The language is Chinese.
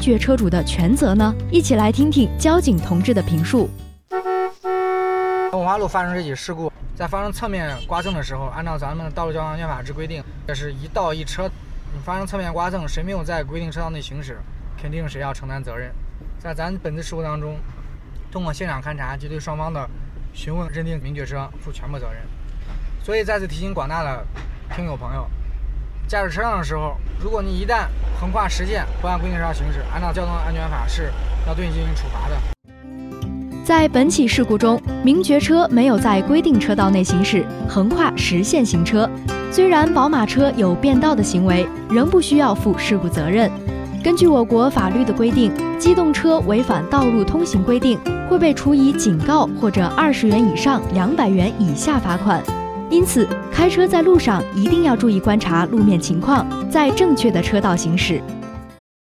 觉车主的全责呢？一起来听听交警同志的评述。 文化路发生这起事故，在发生侧面刮蹭的时候，按照咱们《道路交通安全法》之规定，这是一道一车，你发生侧面刮蹭，谁没有在规定车道内行驶，肯定谁要承担责任。在咱本次事故当中，通过现场勘查及对双方的询问，认定名爵车负全部责任。所以再次提醒广大的听友朋友，驾驶车辆的时候，如果你一旦横跨实线，不按规定车道行驶，按照交通安全法是要对你进行处罚的。 在本起事故中，名爵车没有在规定车道内行驶，横跨实线行车。虽然宝马车有变道的行为，仍不需要负事故责任。根据我国法律的规定，机动车违反道路通行规定，会被处以警告或者20元以上200元以下罚款。因此，开车在路上一定要注意观察路面情况，在正确的车道行驶。